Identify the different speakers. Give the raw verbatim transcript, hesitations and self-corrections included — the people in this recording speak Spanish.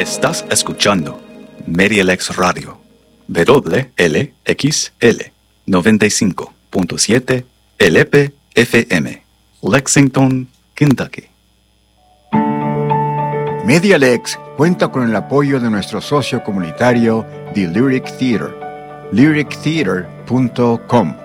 Speaker 1: Estás escuchando MediaLex Radio, W L X L noventa y cinco punto siete L P F M, Lexington, Kentucky.
Speaker 2: MediaLex cuenta con el apoyo de nuestro socio comunitario, The Lyric Theater, lyric theater punto com.